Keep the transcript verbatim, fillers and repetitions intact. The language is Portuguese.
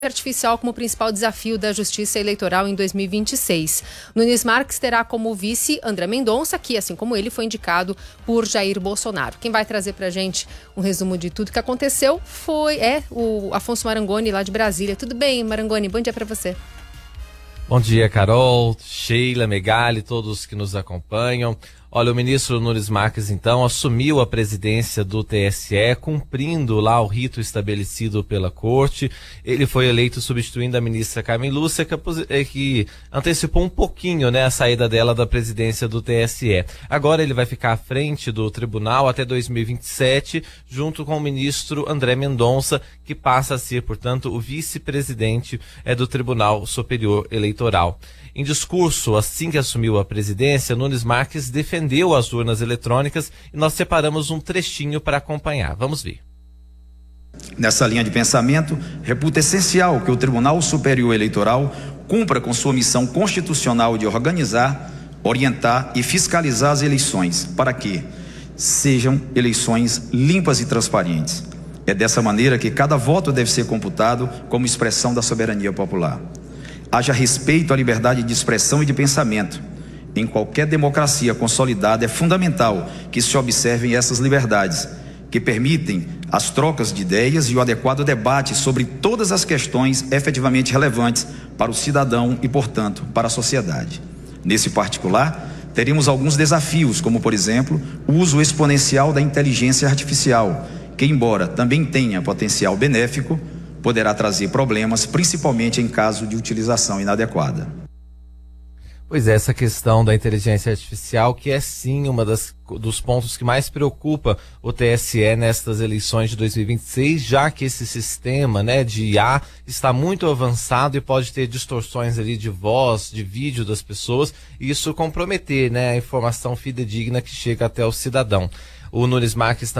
artificial como principal desafio da Justiça Eleitoral em dois mil e vinte e seis. Nunes Marques terá como vice André Mendonça, que, assim como ele, foi indicado por Jair Bolsonaro. Quem vai trazer pra gente um resumo de tudo que aconteceu foi é, o Afonso Marangoni, lá de Brasília. Tudo bem, Marangoni? Bom dia pra você. Bom dia, Carol, Sheila, Megali, todos que nos acompanham. Olha, o ministro Nunes Marques, então, assumiu a presidência do T S E, cumprindo lá o rito estabelecido pela corte. Ele foi eleito substituindo a ministra Carmen Lúcia, que, que antecipou um pouquinho, né, a saída dela da presidência do T S E. Agora ele vai ficar à frente do tribunal até dois mil e vinte e sete, junto com o ministro André Mendonça, que passa a ser, portanto, o vice-presidente é, do Tribunal Superior Eleitoral. Em discurso, assim que assumiu a presidência, Nunes Marques defendeu as urnas eletrônicas e nós separamos um trechinho para acompanhar. Vamos ver. Nessa linha de pensamento, reputa essencial que o Tribunal Superior Eleitoral cumpra com sua missão constitucional de organizar, orientar e fiscalizar as eleições, para que sejam eleições limpas e transparentes. É dessa maneira que cada voto deve ser computado como expressão da soberania popular. Haja respeito à liberdade de expressão e de pensamento. Em qualquer democracia consolidada é fundamental que se observem essas liberdades, que permitem as trocas de ideias e o adequado debate sobre todas as questões efetivamente relevantes para o cidadão e, portanto, para a sociedade. Nesse particular, teremos alguns desafios, como, por exemplo, o uso exponencial da inteligência artificial, que, embora também tenha potencial benéfico, poderá trazer problemas, principalmente em caso de utilização inadequada. Pois é, essa questão da inteligência artificial, que é sim uma das, dos pontos que mais preocupa o T S E nestas eleições de dois mil e vinte e seis, já que esse sistema, né, de I A está muito avançado e pode ter distorções ali de voz, de vídeo das pessoas, e isso comprometer, né, a informação fidedigna que chega até o cidadão. O Nunes Marques